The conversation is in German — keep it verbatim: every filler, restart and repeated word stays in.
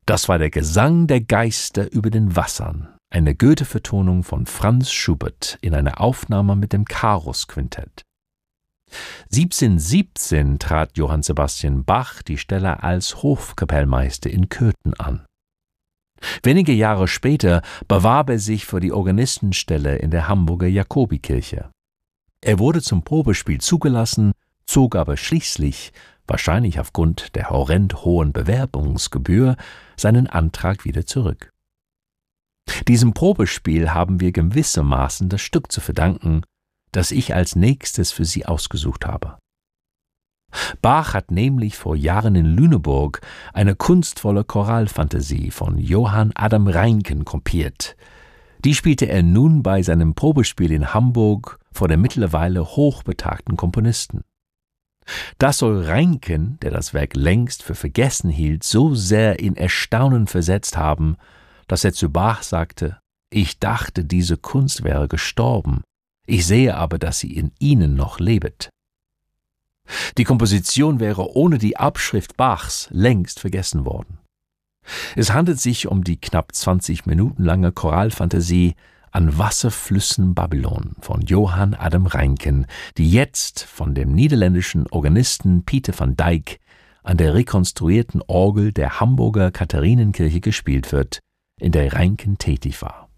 Das war der Gesang der Geister über den Wassern, eine Goethe-Vertonung von Franz Schubert in einer Aufnahme mit dem Carus-Quintett. siebzehnhundertsiebzehn trat Johann Sebastian Bach die Stelle als Hofkapellmeister in Köthen an. Wenige Jahre später bewarb er sich für die Organistenstelle in der Hamburger Jakobikirche. Er wurde zum Probespiel zugelassen, zog aber schließlich, wahrscheinlich aufgrund der horrend hohen Bewerbungsgebühr, seinen Antrag wieder zurück. Diesem Probespiel haben wir gewissermaßen das Stück zu verdanken, das ich als nächstes für Sie ausgesucht habe. Bach hat nämlich vor Jahren in Lüneburg eine kunstvolle Choralfantasie von Johann Adam Reinken kopiert. Die spielte er nun bei seinem Probespiel in Hamburg vor dem mittlerweile hochbetagten Komponisten. Das soll Reinken, der das Werk längst für vergessen hielt, so sehr in Erstaunen versetzt haben, dass er zu Bach sagte: »Ich dachte, diese Kunst wäre gestorben. Ich sehe aber, dass sie in Ihnen noch lebet.« Die Komposition wäre ohne die Abschrift Bachs längst vergessen worden. Es handelt sich um die knapp zwanzig Minuten lange Choralfantasie »An Wasserflüssen Babylon« von Johann Adam Reinken, die jetzt von dem niederländischen Organisten Pieter van Dijk an der rekonstruierten Orgel der Hamburger Katharinenkirche gespielt wird, in der Reinken tätig war.